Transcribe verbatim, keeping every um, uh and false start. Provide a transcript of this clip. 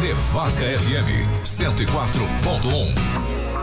Nevasca F M cento e quatro ponto um.